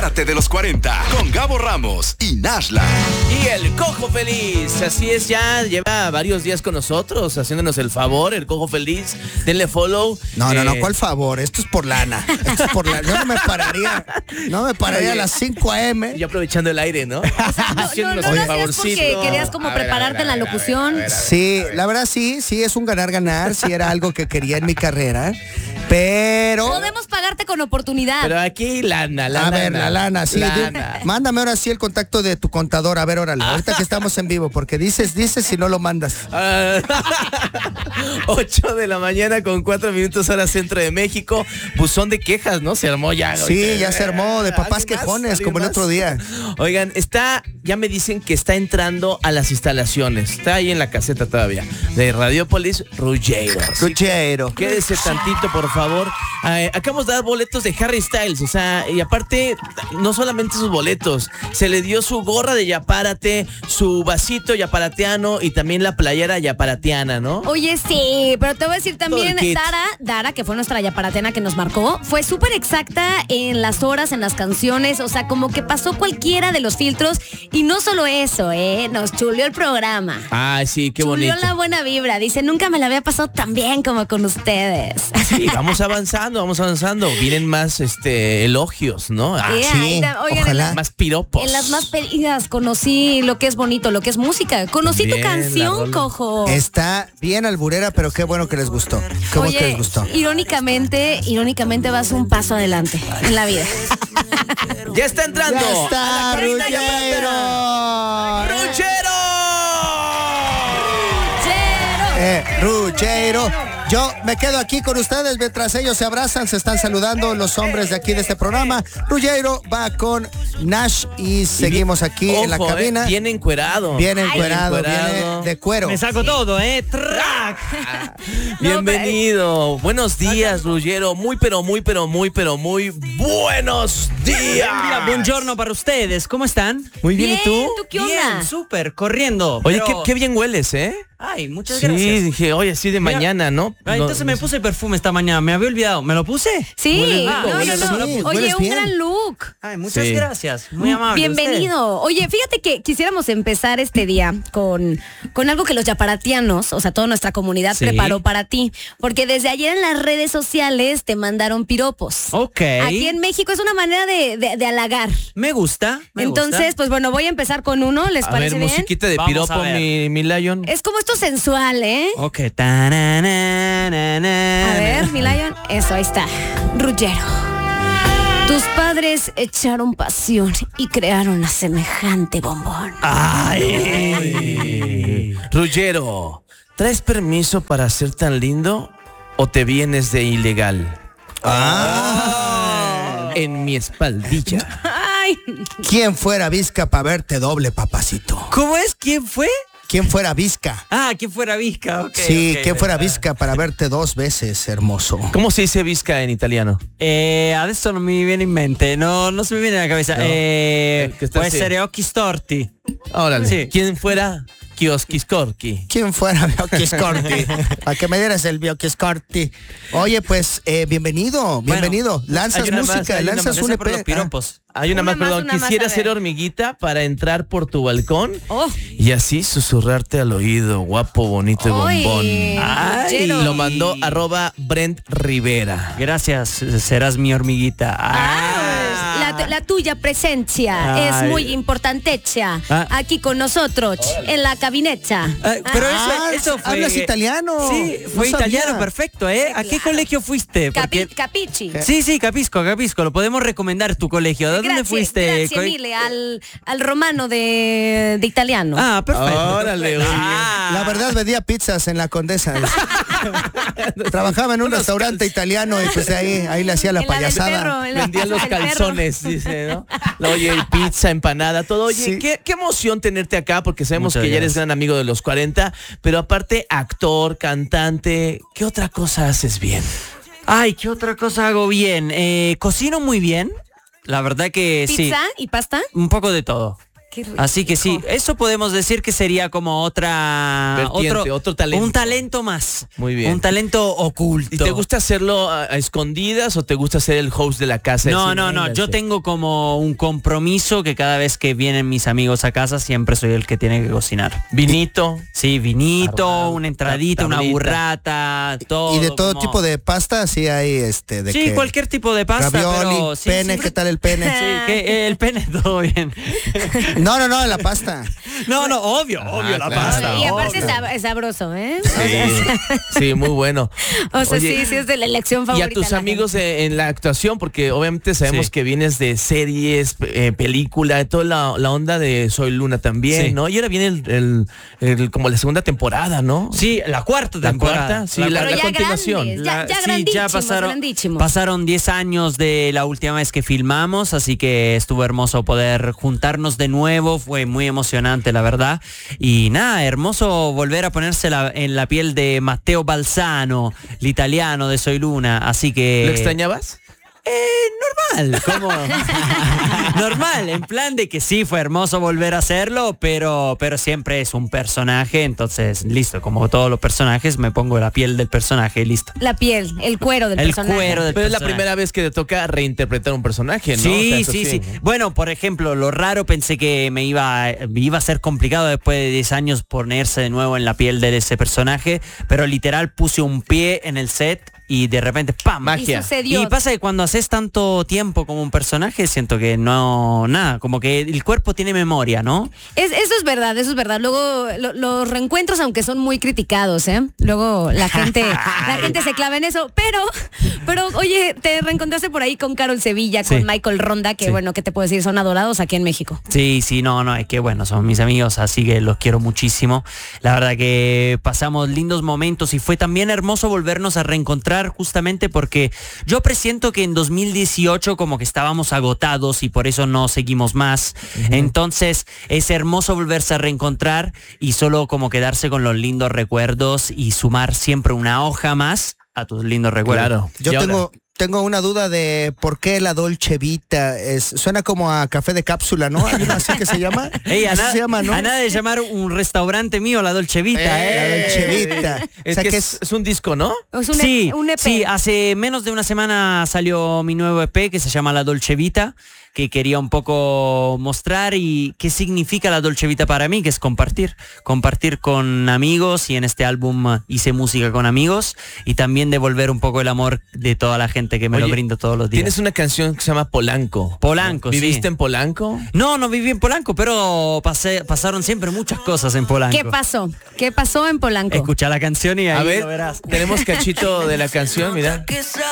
Entérate de los 40 con Gabo Ramos y Nashla. Y el Cojo Feliz, así es, ya lleva varios días con nosotros, haciéndonos el favor, el Cojo Feliz. Denle follow. No, ¿cuál favor? Esto es por lana. Yo no me pararía a las 5 a.m. Y aprovechando el aire, ¿no? No lo hacías porque querías como prepararte en la locución. Sí, la verdad sí, es un ganar-ganar, sí era algo que quería en mi carrera, pero... Podemos pagarte con oportunidad. Pero aquí lana. A ver, la lana, sí. Lana. Mándame ahora sí el contacto de tu contador, a ver, órale, ahorita que estamos en vivo, porque dices si no lo mandas. 8 de la mañana con 4 minutos hora centro de México. Buzón de quejas, ¿no? Se armó ya. Sí, ya se armó, de papás quejones, como el otro día. Oigan, ya me dicen que está entrando a las instalaciones. Está ahí en la caseta todavía. De Radiopolis, Ruggiero. Ruggiero. Quédese tantito, por favor. Acabamos de dar boletos de Harry Styles, o sea, y aparte, no solamente sus boletos, se le dio su gorra de Yapárate, su vasito yaparateano y también la playera yaparateana, ¿no? Oye, sí, pero te voy a decir también, Kit. Dara, que fue nuestra yaparateana que nos marcó, fue súper exacta en las horas, en las canciones, o sea, como que pasó cualquiera de los filtros, y no solo eso, nos chuleó el programa. Ah, sí, qué bonito. Chuleó la buena vibra, dice, nunca me la había pasado tan bien como con ustedes. Sí, vamos avanzando. Vienen más elogios, ¿no? Sí, oigan, ojalá. Más piropos. En las más pedidas conocí lo que es bonito, lo que es música. Conocí Bien, tu canción, la Cojo. Está bien alburera, pero qué bueno que les gustó. Qué bueno que les gustó. Irónicamente vas un paso adelante en la vida. Ya está entrando. Ya está, a la cabina Ruggiero. Ruggiero. Yo me quedo aquí con ustedes mientras ellos se abrazan, se están saludando los hombres de aquí de este programa. Ruggiero va con Nash y seguimos aquí en la cabina. Viene encuerado. Viene encuerado, viene de cuero. Me saco todo, ¡Track! Bienvenido. Buenos días, Ruggiero. Muy buenos días. Buongiorno para ustedes. ¿Cómo están? Muy bien, ¿y tú? ¿Tú qué onda? Bien, súper, corriendo. Oye, pero- qué bien hueles, ¿eh? Ay, muchas Sí, gracias. dije, oye, así de Mira, mañana, ¿no? Entonces me puse perfume esta mañana, me había olvidado. ¿Me lo puse? Sí, hueles no. bien, Oye, hueles un bien. gran look. Ay, muchas Sí. gracias. Muy amable. Bienvenido. Oye, fíjate que quisiéramos empezar este día con algo que los yaparatianos, o sea, toda nuestra comunidad Sí. preparó para ti. Porque desde ayer en las redes sociales te mandaron piropos. Ok. Aquí en México es una manera de halagar. Me gusta. Entonces, pues bueno, voy a empezar con uno, ¿les A parece ver, bien? musiquita de Vamos piropo, a ver. mi Lion. Es como esto sensual, ¿eh? Ok. A ver, mi Lion. Eso, ahí está. Ruggiero. Tus padres echaron pasión y crearon a semejante bombón. Ay. Ruggiero, ¿traes permiso para ser tan lindo o te vienes de ilegal? En mi espaldilla. Ay, ¿Quién fuera Vizca para verte doble, papacito? ¿Cómo es? ¿Quién fue? ¿Quién fuera Vizca? ¿Quién fuera Vizca? Ok, Sí, ok, ¿quién fuera verdad. Vizca para verte 2 veces, hermoso? ¿Cómo se dice visca en italiano? Adesso non mi viene in mente, no se me viene a la cabeza. No. Que está Può así. essere occhi storti. Órale. Sí. ¿Quién fuera Kioskiskorki? ¿Quién fuera Bioquiscorti? Para que me dieras el Bioquiscorti. Oye, pues, bienvenido. Lanzas hay una más, música, hay una lanzas más. un Gracias por los EP. piropos. Hay una Una más, más, perdón. una más, Quisiera a ver. ser hormiguita para entrar por tu balcón Oh. y así susurrarte al oído, guapo, bonito y Ay, bombón. Ruggiero. Lo mandó @Brent Rivera. Gracias, serás mi hormiguita. La tuya presencia Ay. es muy importante aquí con nosotros en la cabineta. Pero eso fue... Hablas italiano. Sí, No fue sabía. italiano, perfecto, ¿eh? ¿A qué colegio fuiste? Capici. Sí, Capisco, lo podemos recomendar tu colegio. ¿De dónde fuiste? Grazie mille al romano de italiano. Perfecto. Órale, oye. La verdad, vendía pizzas en la Condesa. Trabajaba en un restaurante italiano y pues ahí le hacía la En la del payasada. perro, en la Vendía los del perro. calzones, dice, ¿no? Oye, pizza, empanada, todo. Oye, Sí. qué emoción tenerte acá, porque sabemos Muchas que ya eres gracias. gran amigo de los 40, pero aparte, actor, cantante, ¿qué otra cosa haces bien? Ay, ¿qué otra cosa hago bien? Cocino muy bien. La verdad que sí. ¿Pizza y pasta? Un poco de todo. Qué rico. Así que sí, eso podemos decir que sería como Vertiente, otro talento. Un talento más. Muy bien. Un talento oculto. ¿Y te gusta hacerlo a escondidas o te gusta ser el host de la casa? No, Decir, no, no. "Véngase"? Yo tengo como un compromiso que cada vez que vienen mis amigos a casa siempre soy el que tiene que cocinar. Vinito. Sí, vinito, Armado, una entradita, una tablita. burrata, todo. Y de todo como- tipo de pasta, sí hay de Sí, que cualquier tipo de pasta, ravioli, pero sí, pene, sí. ¿qué tal el pene? Sí, que el pene todo bien. No, la pasta. No, obvio la claro. pasta. Y aparte obvio. es sabroso, ¿eh? Sí, muy bueno. O sea, Oye, sí es de la elección Y favorita. a tus de la amigos gente. en la actuación, porque obviamente sabemos Sí. que vienes de series, película, toda la onda de Soy Luna también, Sí. ¿no? Y ahora viene como la segunda temporada, ¿no? Sí, la cuarta La temporada. cuarta, sí, Pero la ya continuación. grandes, ya Sí, grandísimos, pasaron, grandísimos. pasaron 10 años de la última vez que filmamos, así que estuvo hermoso poder juntarnos de nuevo, fue muy emocionante la verdad. Y nada, hermoso volver a ponerse en la piel de Matteo Balzano, el italiano de Soy Luna, así que... ¿Lo extrañabas? Normal, como normal, en plan de que sí fue hermoso volver a hacerlo, pero siempre es un personaje, entonces listo, como todos los personajes me pongo la piel del personaje y listo. La piel, el cuero del El personaje. cuero del Pero es la personaje. primera vez que te toca reinterpretar un personaje, ¿no? O sea, Sí, eso sí. Bueno, por ejemplo, lo raro pensé que me iba a ser complicado después de 10 años ponerse de nuevo en la piel de ese personaje, pero literal puse un pie en el set y de repente ¡pam! Y Magia. sucedió. Y pasa que cuando haces tanto tiempo como un personaje, siento que nada, como que el cuerpo tiene memoria, ¿no? Eso es verdad, eso es verdad. Luego los reencuentros, aunque son muy criticados, ¿eh? Luego la gente se clava en eso. Pero oye, te reencontraste por ahí con Carol Sevilla, Sí. con Michael Ronda, que Sí. bueno, ¿qué te puedo decir? Son adorados aquí en México. Sí, no, es que bueno, son mis amigos, así que los quiero muchísimo. La verdad que pasamos lindos momentos y fue también hermoso volvernos a reencontrar justamente porque yo presiento que en 2018 como que estábamos agotados y por eso no seguimos más. Entonces es hermoso volverse a reencontrar y solo como quedarse con los lindos recuerdos y sumar siempre una hoja más a tus lindos recuerdos. Claro. Yo Y ahora- tengo una duda de por qué la Dolce Vita suena como a café de cápsula, ¿no? ¿Hay una así que se llama? Ey, Así se llama, ¿no? a nada de llamar un restaurante mío la Dolce Vita, La Dolce Vita. Es O sea que que es un disco, ¿no? Es Sí, un EP. sí, hace menos de una semana salió mi nuevo EP que se llama La Dolce Vita, que quería un poco mostrar y qué significa la Dolce Vita para mí, que es compartir con amigos, y en este álbum hice música con amigos y también devolver un poco el amor de toda la gente que me lo Oye, brindo todos los días. Tienes una canción que se llama Polanco. Polanco, sí. ¿Viviste en Polanco? No viví en Polanco, pero pasaron siempre muchas cosas en Polanco. ¿Qué pasó? ¿Qué pasó en Polanco? Escucha la canción y ahí A ver, lo verás. tenemos cachito de la canción, mira.